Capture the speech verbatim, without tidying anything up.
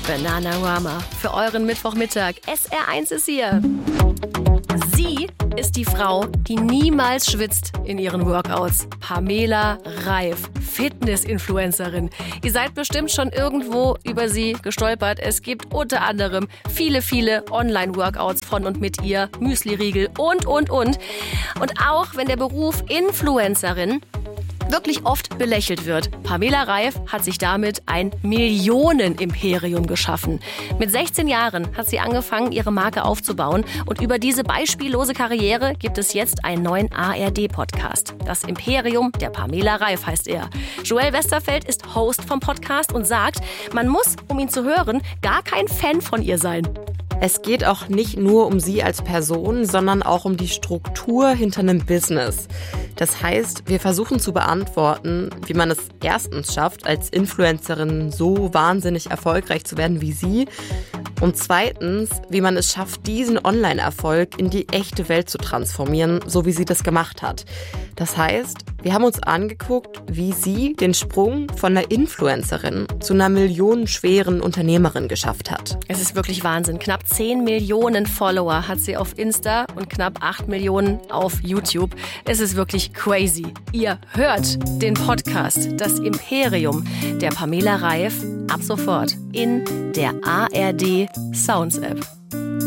Bananarama für euren Mittwochmittag. S R eins ist hier. Sie ist die Frau, die niemals schwitzt in ihren Workouts. Pamela Reif, Fitness-Influencerin. Ihr seid bestimmt schon irgendwo über sie gestolpert. Es gibt unter anderem viele, viele Online-Workouts von und mit ihr, Müsli-Riegel und, und, und. Und auch wenn der Beruf Influencerin wirklich oft belächelt wird. Pamela Reif hat sich damit ein Millionenimperium geschaffen. Mit sechzehn Jahren hat sie angefangen, ihre Marke aufzubauen. Und über diese beispiellose Karriere gibt es jetzt einen neuen A R D-Podcast. Das Imperium der Pamela Reif heißt er. Joel Westerfeld ist Host vom Podcast und sagt, man muss, um ihn zu hören, gar kein Fan von ihr sein. Es geht auch nicht nur um sie als Person, sondern auch um die Struktur hinter einem Business. Das heißt, wir versuchen zu beantworten, wie man es erstens schafft, als Influencerin so wahnsinnig erfolgreich zu werden wie sie. Und zweitens, wie man es schafft, diesen Online-Erfolg in die echte Welt zu transformieren, so wie sie das gemacht hat. Das heißt, wir haben uns angeguckt, wie sie den Sprung von einer Influencerin zu einer millionenschweren Unternehmerin geschafft hat. Es ist wirklich Wahnsinn. Knapp zehn Millionen Follower hat sie auf Insta und knapp acht Millionen auf YouTube. Es ist wirklich crazy. Ihr hört den Podcast Das Imperium der Pamela Reif ab sofort in der A R D Sounds App.